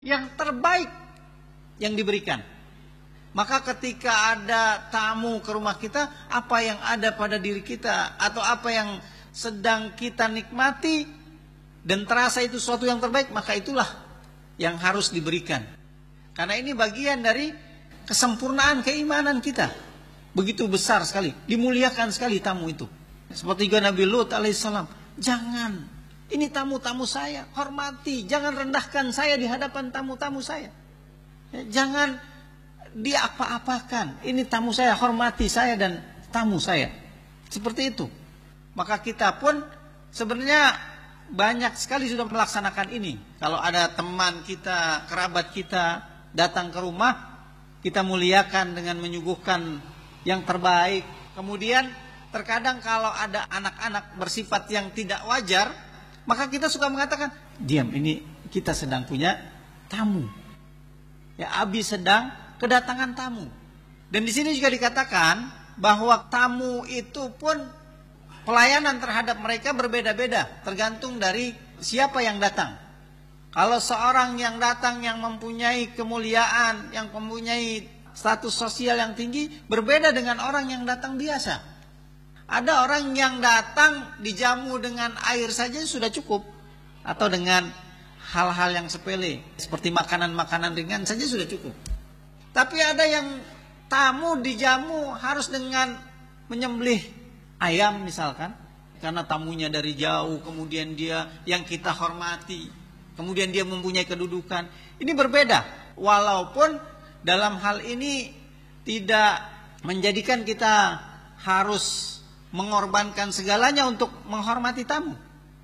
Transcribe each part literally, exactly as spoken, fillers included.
yang terbaik yang diberikan. Maka ketika ada tamu ke rumah kita, apa yang ada pada diri kita atau apa yang sedang kita nikmati dan terasa itu sesuatu yang terbaik, maka itulah yang harus diberikan. Karena ini bagian dari kesempurnaan keimanan kita. Begitu besar sekali, dimuliakan sekali tamu itu. Seperti juga Nabi Lut alaihissalam, jangan, ini tamu-tamu saya, hormati, jangan rendahkan saya di hadapan tamu-tamu saya. Jangan dia apa-apakan, ini tamu saya, hormati saya dan tamu saya. Seperti itu. Maka kita pun sebenarnya banyak sekali sudah melaksanakan ini. Kalau ada teman kita, kerabat kita datang ke rumah, kita muliakan dengan menyuguhkan yang terbaik. Kemudian terkadang kalau ada anak-anak bersifat yang tidak wajar, maka kita suka mengatakan, diam, ini kita sedang punya tamu. Ya, Abi sedang kedatangan tamu. Dan di sini juga dikatakan bahwa tamu itu pun pelayanan terhadap mereka berbeda-beda, tergantung dari siapa yang datang. Kalau seorang yang datang yang mempunyai kemuliaan, yang mempunyai status sosial yang tinggi, berbeda dengan orang yang datang biasa. Ada orang yang datang dijamu dengan air saja sudah cukup, atau dengan hal-hal yang sepele seperti makanan-makanan ringan saja sudah cukup. Tapi ada yang tamu dijamu harus dengan menyembelih ayam misalkan, karena tamunya dari jauh, kemudian dia yang kita hormati, kemudian dia mempunyai kedudukan. Ini berbeda, walaupun dalam hal ini tidak menjadikan kita harus mengorbankan segalanya untuk menghormati tamu.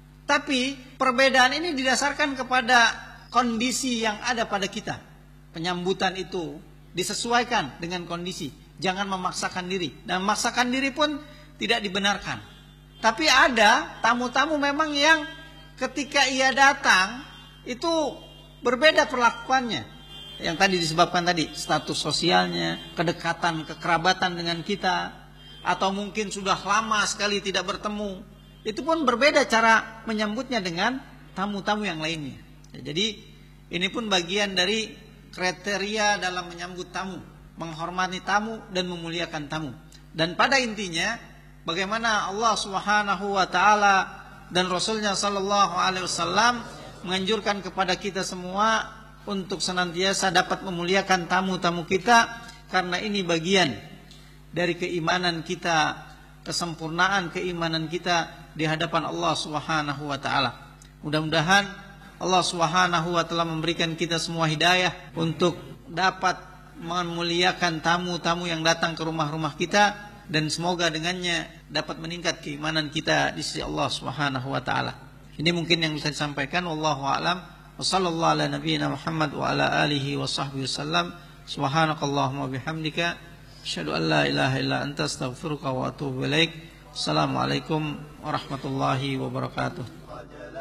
Tapi perbedaan ini didasarkan kepada kondisi yang ada pada kita. Penyambutan itu disesuaikan dengan kondisi, jangan memaksakan diri. Dan memaksakan diri pun tidak dibenarkan. Tapi ada tamu-tamu memang yang ketika ia datang itu berbeda perlakuannya. Yang tadi disebabkan tadi, status sosialnya, kedekatan, kekerabatan dengan kita, atau mungkin sudah lama sekali tidak bertemu. Itu pun berbeda cara menyambutnya dengan tamu-tamu yang lainnya. Jadi ini pun bagian dari kriteria dalam menyambut tamu, menghormati tamu dan memuliakan tamu. Dan pada intinya bagaimana Allah Subhanahu wa taala dan Rasulnya sallallahu alaihi wasallam menganjurkan kepada kita semua untuk senantiasa dapat memuliakan tamu-tamu kita, karena ini bagian dari keimanan kita, kesempurnaan keimanan kita di hadapan Allah Subhanahu wa taala. Mudah-mudahan Allah Subhanahu wa taala memberikan kita semua hidayah untuk dapat memuliakan tamu-tamu yang datang ke rumah-rumah kita, dan semoga dengannya dapat meningkat keimanan kita di sisi Allah Subhanahu wa taala. Ini mungkin yang bisa disampaikan, wallahu a'lam. Wa sallallahu ala nabiyyina Muhammad wa ala alihi wa sahbihi wasallam. Subhanakallahumma bihamdika asyhadu an la ilaha illa anta astaghfiruka wa atubu ilaik. Assalamualaikum warahmatullahi wabarakatuh.